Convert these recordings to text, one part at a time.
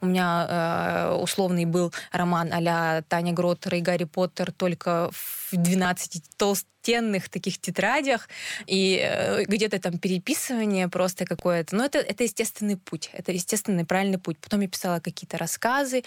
У меня условный был роман а-ля Таня Гроттер и Гарри Поттер, только в 12 толстенных таких тетрадях, и где-то там переписывание просто какое-то. Но это естественный путь, это естественный правильный путь. Потом я писала какие-то рассказы.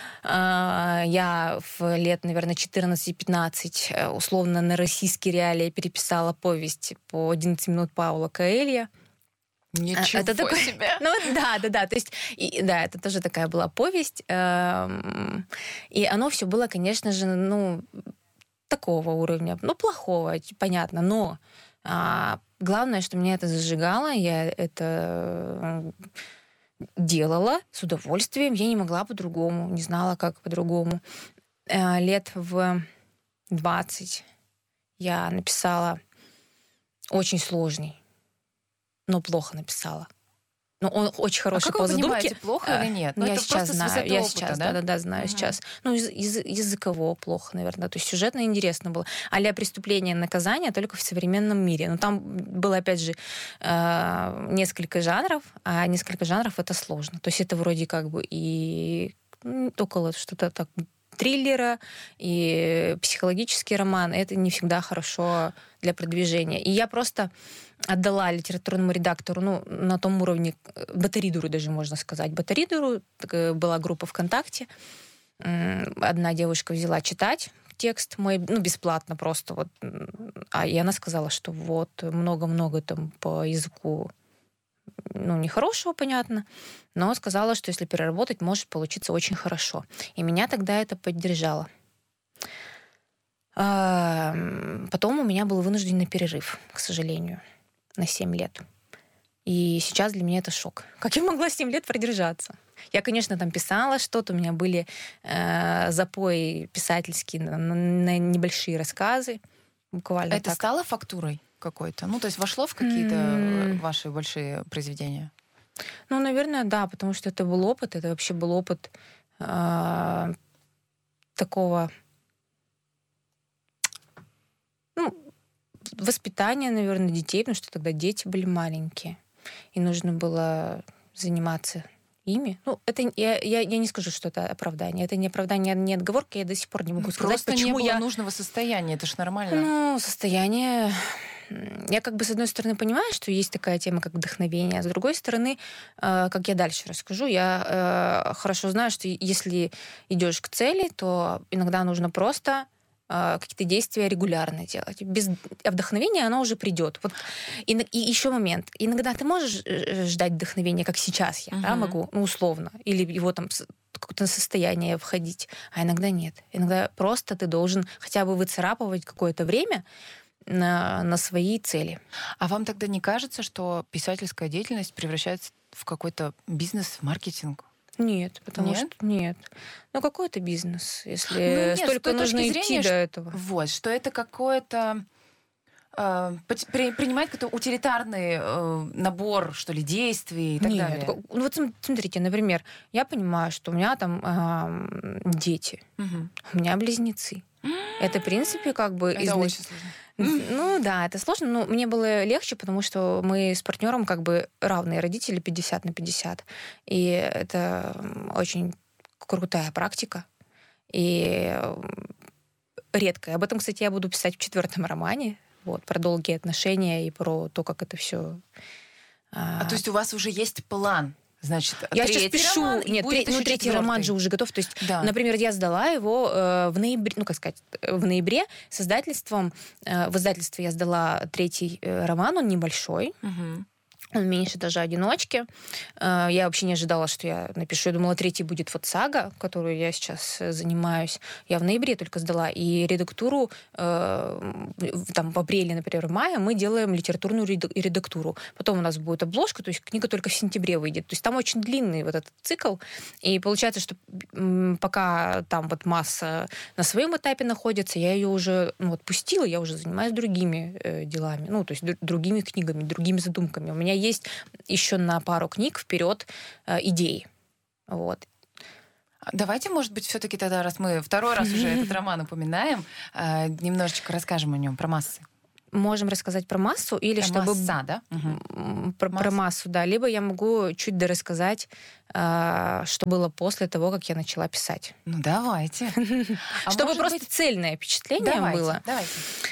Я в лет, наверное, 14-15 условно на российские реалии переписала повесть по 11 минут Паула Коэльо. Ничего это такое, себе! Ну да. То есть, это тоже такая была повесть. И оно все было, конечно же, такого уровня, плохого, понятно, но главное, что меня это зажигало, я это делала с удовольствием, я не могла по-другому, не знала, как по-другому. Лет в 20 я написала очень сложный, но плохо написала. Но он очень хороший по задумке. Как вы понимаете, плохо или нет? Я сейчас знаю, опыта, знаю сейчас. Языкового плохо, наверное. То есть сюжетно интересно было. А-ля «Преступление и наказание» только в современном мире. Но там было, опять же, несколько жанров, а несколько жанров — это сложно. То есть это вроде как бы и около что-то так триллера, и психологический роман. Это не всегда хорошо для продвижения. И я просто отдала литературному редактору, на том уровне, Батаридору даже можно сказать. Батаридору была группа ВКонтакте. Одна девушка взяла читать текст мой, бесплатно просто. И она сказала, что много-много там по языку нехорошего, понятно, но сказала, что если переработать, может получиться очень хорошо. И меня тогда это поддержало. Потом у меня был вынужденный перерыв, к сожалению, на 7 лет. И сейчас для меня это шок. Как я могла 7 лет продержаться? Я, конечно, там писала что-то, у меня были запои писательские на небольшие рассказы. Буквально это так. Стало фактурой какой-то? То есть вошло в какие-то ваши большие произведения? Наверное, да, потому что это был опыт, это вообще был опыт такого воспитания, наверное, детей, потому что тогда дети были маленькие, и нужно было заниматься ими. Это я не скажу, что это оправдание. Это не оправдание, не отговорка, я до сих пор не могу сказать, просто почему не было нужного состояния, это ж нормально. Состояние... Я с одной стороны понимаю, что есть такая тема, как вдохновение, а с другой стороны, как я дальше расскажу, я хорошо знаю, что если идешь к цели, то иногда нужно просто какие-то действия регулярно делать. Без вдохновения оно уже придет. И еще момент. Иногда ты можешь ждать вдохновения, как сейчас я могу, условно, или его там какое-то состояние входить, а иногда нет. Иногда просто ты должен хотя бы выцарапывать какое-то время на свои цели. А вам тогда не кажется, что писательская деятельность превращается в какой-то бизнес, маркетинг? Нет, потому что нет. Какой это бизнес, если столько нужно идти до этого? Что это какое-то принимать какой-то утилитарный набор, что ли, действий и так далее. Смотрите, например, я понимаю, что у меня там дети, у меня близнецы. Это, в принципе, Это очень сложно. Да, это сложно, но мне было легче, потому что мы с партнером равные родители, 50/50. И это очень крутая практика. И редкая. Об этом, кстати, я буду писать в 4-м романе. Про долгие отношения и про то, как это все. То есть у вас уже есть план? Значит, я сейчас пишу. Роман, третий роман же уже готов. То есть, да. Например, я сдала его в ноябре, в ноябре с издательством. В издательстве я сдала 3-й роман, он небольшой. Он меньше даже «Одиночки». Я вообще не ожидала, что я напишу. Я думала, 3-й будет сага, которую я сейчас занимаюсь. Я в ноябре только сдала. И редактуру в апреле, например, в мае мы делаем литературную редактуру. Потом у нас будет обложка, то есть книга только в сентябре выйдет. То есть там очень длинный этот цикл. И получается, что пока там масса на своем этапе находится, я ее уже отпустила, я уже занимаюсь другими делами. То есть другими книгами, другими задумками. У меня есть еще на пару книг вперед идеи. Давайте, может быть, все-таки тогда, раз мы второй раз уже этот роман упоминаем, немножечко расскажем о нем, про массы. можем рассказать про массу или чтобы... Масса, да? Про массу, да. Либо я могу чуть дорассказать, что было после того, как я начала писать. Ну, давайте. Чтобы просто цельное впечатление было. Давайте.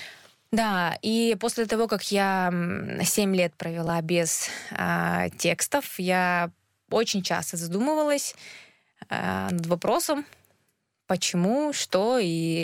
Да, и после того, как я 7 лет провела без текстов, я очень часто задумывалась над вопросом, почему, что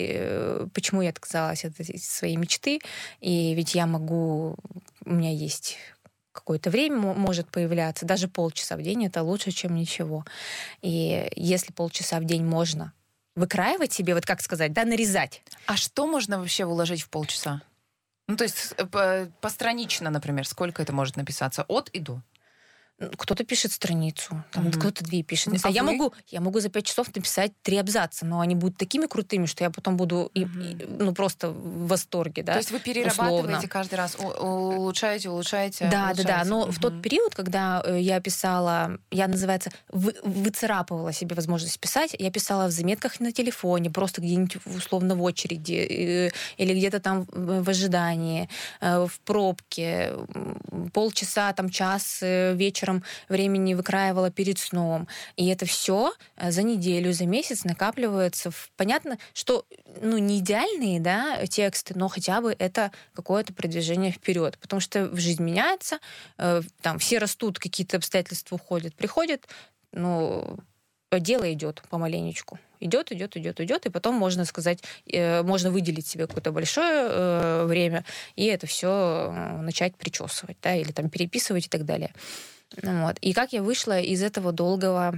и почему я отказалась от этой своей мечты. И ведь я могу... У меня есть какое-то время, может появляться, даже полчаса в день, это лучше, чем ничего. И если полчаса в день можно выкраивать себе, вот как сказать, да, нарезать. А что можно вообще уложить в полчаса? Ну, то есть постранично, например, сколько это может написаться? От и до? Кто-то пишет страницу, кто-то 2 пишет. А я могу за 5 часов написать 3 абзаца, но они будут такими крутыми, что я потом буду просто в восторге. Да, то есть вы перерабатываете условно. Каждый раз, улучшаете? Да. Но в тот период, когда я писала, я, называется, выцарапывала себе возможность писать, я писала в заметках на телефоне, просто где-нибудь условно в очереди или где-то там в ожидании, в пробке, полчаса, час вечером времени выкраивала перед сном. И это все за неделю, за месяц накапливается. Понятно, что не идеальные, да, тексты, но хотя бы это какое-то продвижение вперед. Потому что жизнь меняется, там все растут, какие-то обстоятельства уходят, приходят, но дело идет помаленечку. Идет, и потом можно сказать, можно выделить себе какое-то большое время и это все начать причесывать, да, или там переписывать и так далее. Вот. И как я вышла из этого долгого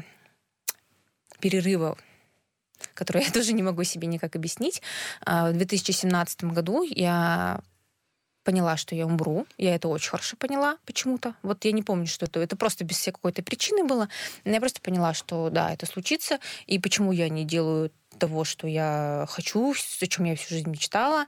перерыва, который я тоже не могу себе никак объяснить. В 2017 году я поняла, что я умру. Я это очень хорошо поняла почему-то. Вот я не помню, что это. Это просто без всякой какой-то причины было. Но я просто поняла, что да, это случится. И почему я не делаю того, что я хочу, о чем я всю жизнь мечтала.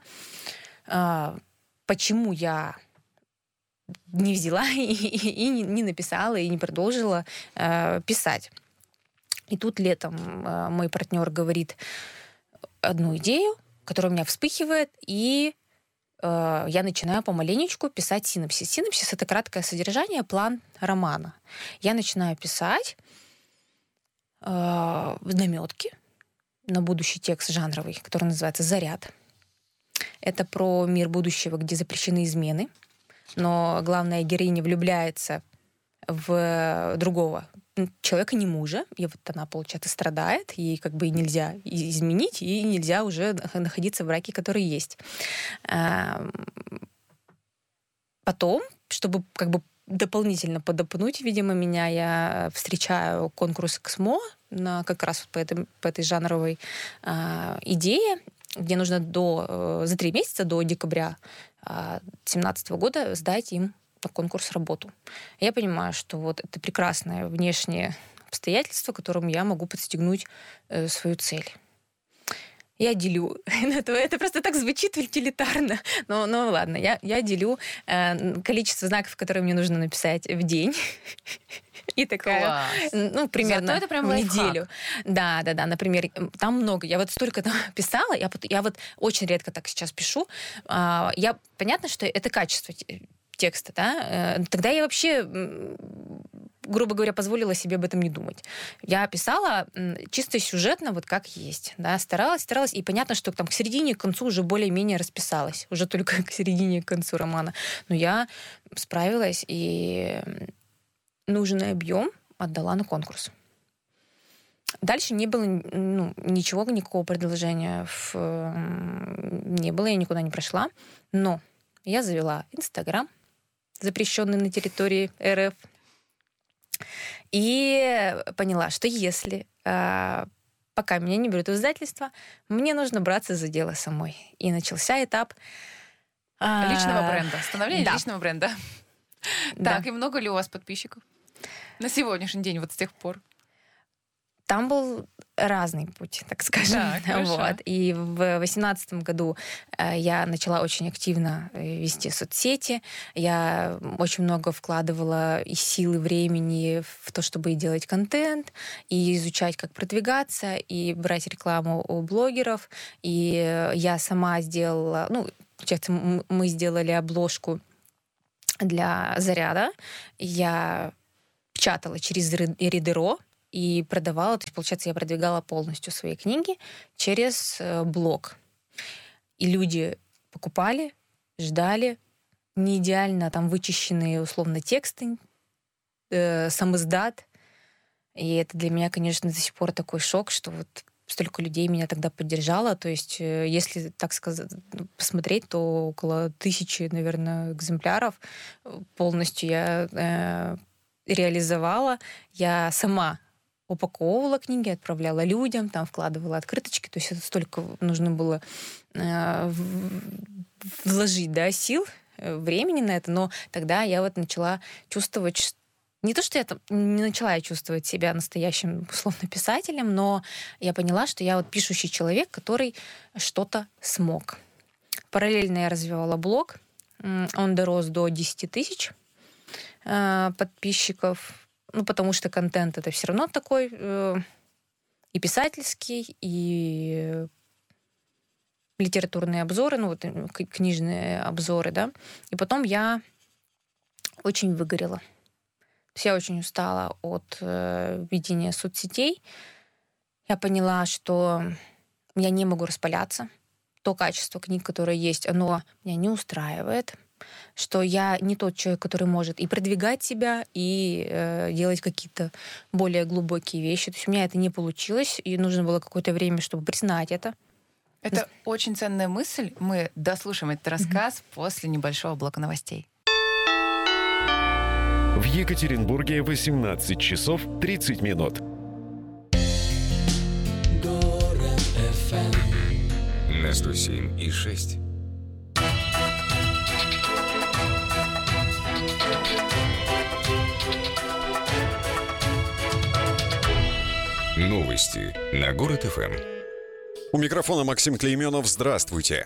Почему я не взяла и не написала, и не продолжила писать. И тут летом мой партнер говорит одну идею, которая у меня вспыхивает, и я начинаю помаленечку писать синопсис. Синопсис — это краткое содержание, план романа. Я начинаю писать намётки на будущий текст жанровый, который называется «Заряд». Это про мир будущего, где запрещены измены, но главная героиня влюбляется в другого человека, не мужа, и вот она, получается, страдает, ей как бы нельзя изменить, и нельзя уже находиться в браке, который есть. Потом, чтобы как бы дополнительно подопнуть, видимо, меня, я встречаю конкурс КСМО как раз по этой жанровой идее, где нужно за 3 месяца до декабря 2017 года сдать им на конкурс работу. Я понимаю, что вот это прекрасное внешнее обстоятельство, которым я могу подстегнуть свою цель. Я делю. Это просто так звучит утилитарно. Но ладно, я делю количество знаков, которые мне нужно написать в день. И такая, примерно Зато это прям в лайфхак. неделю. Да. Например, там много. Я вот столько там писала, я вот очень редко так сейчас пишу. Понятно, что это качество текста, да? Тогда я вообще, грубо говоря, позволила себе об этом не думать. Я писала чисто сюжетно, вот как есть. Да? Старалась, и понятно, что там к середине, к концу уже более-менее расписалась. Уже только к середине, к концу романа. Но я справилась и нужный объем отдала на конкурс. Дальше не было ничего, никакого продолжения не было, я никуда не прошла. Но я завела Инстаграм, запрещенный на территории РФ, и поняла, что если пока меня не берут в издательство, мне нужно браться за дело самой. И начался этап личного бренда, становление личного бренда. Да. Так, и много ли у вас подписчиков на сегодняшний день, вот с тех пор? Там был разный путь, так скажем. Так, И в 2018 году я начала очень активно вести соцсети. Я очень много вкладывала и сил, и времени в то, чтобы делать контент, и изучать, как продвигаться, и брать рекламу у блогеров. И я сама сделала... получается, мы сделали обложку для «Заряда». Я печатала через Reader.ro и продавала. То есть, получается, я продвигала полностью свои книги через блог. И люди покупали, ждали. Не идеально там вычищенные условно тексты, сам издат. И это для меня, конечно, до сих пор такой шок, что вот столько людей меня тогда поддержало. То есть, если, так сказать, посмотреть, то около 1000, наверное, экземпляров полностью я реализовала. Я сама упаковывала книги, отправляла людям, там вкладывала открыточки. То есть это столько нужно было вложить, да, сил, времени на это. Но тогда я вот начала чувствовать... Не то, что я там не начала чувствовать себя настоящим, условно, писателем, но я поняла, что я вот пишущий человек, который что-то смог. Параллельно я развивала блог. Он дорос до 10 000 подписчиков. Ну, потому что контент это все равно такой и писательский, и литературные обзоры, ну, вот книжные обзоры, да. И потом я очень выгорела. То есть я очень устала от ведения соцсетей. Я поняла, что я не могу распыляться. То качество книг, которое есть, оно меня не устраивает. Что я не тот человек, который может и продвигать себя, и делать какие-то более глубокие вещи. То есть у меня это не получилось, и нужно было какое-то время, чтобы признать это. Это очень ценная мысль. Мы дослушаем этот рассказ после небольшого блока новостей. В Екатеринбурге 18 часов 30 минут. Город FM на 107,6. Новости на Город ФМ. У микрофона Максим Клейменов. Здравствуйте.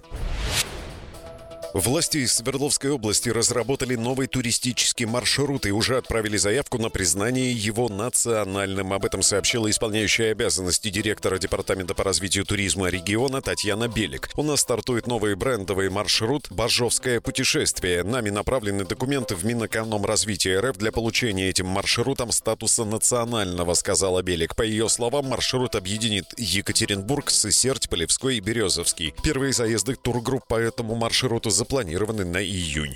Власти Свердловской области разработали новый туристический маршрут и уже отправили заявку на признание его национальным. Об этом сообщила исполняющая обязанности директора Департамента по развитию туризма региона Татьяна Белик. У нас стартует новый брендовый маршрут «Бажовское путешествие». Нами направлены документы в Минэкономразвития РФ для получения этим маршрутом статуса национального, сказала Белик. По ее словам, маршрут объединит Екатеринбург, Сысерть, Полевской и Березовский. Первые заезды тургрупп по этому маршруту запланированы на июнь.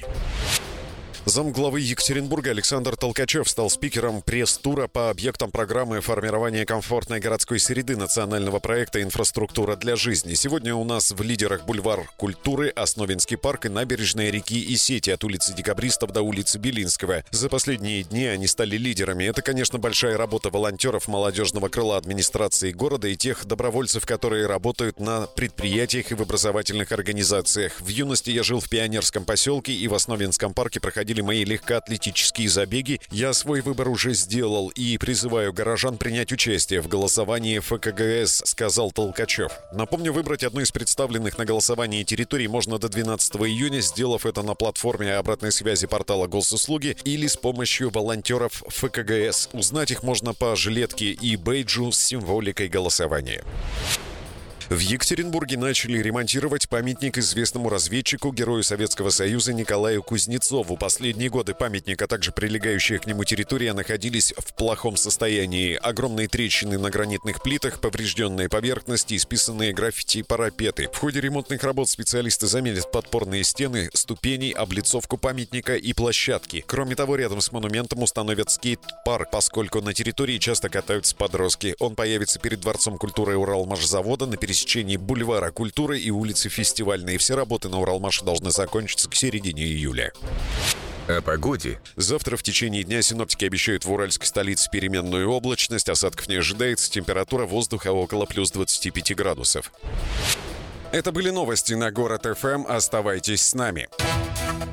Замглавы Екатеринбурга Александр Толкачев стал спикером пресс-тура по объектам программы формирования комфортной городской среды национального проекта «Инфраструктура для жизни». Сегодня у нас в лидерах бульвар культуры, Основинский парк и набережная реки Исети от улицы Декабристов до улицы Белинского. За последние дни они стали лидерами. Это, конечно, большая работа волонтеров молодежного крыла администрации города и тех добровольцев, которые работают на предприятиях и в образовательных организациях. В юности я жил в Пионерском поселке и в Основинском парке проходили мои легкоатлетические забеги. Я свой выбор уже сделал и призываю горожан принять участие в голосовании ФКГС, сказал Толкачев. Напомню, выбрать одну из представленных на голосовании территорий можно до 12 июня, сделав это на платформе обратной связи портала Госуслуги или с помощью волонтеров ФКГС. Узнать их можно по жилетке и бейджу с символикой голосования. В Екатеринбурге начали ремонтировать памятник известному разведчику, герою Советского Союза Николаю Кузнецову. Последние годы памятник, а также прилегающая к нему территория находились в плохом состоянии. Огромные трещины на гранитных плитах, поврежденные поверхности, исписанные граффити и парапеты. В ходе ремонтных работ специалисты заменят подпорные стены, ступени, облицовку памятника и площадки. Кроме того, рядом с монументом установят скейт-парк, поскольку на территории часто катаются подростки. Он появится перед Дворцом культуры Уралмашзавода на пересечении бульвара культуры и улицы Фестивальной. Все работы на Уралмаше должны закончиться к середине июля. О погоде. Завтра в течение дня синоптики обещают в уральской столице переменную облачность. Осадков не ожидается. Температура воздуха около плюс 25 градусов. Это были новости на Город ФМ. Оставайтесь с нами.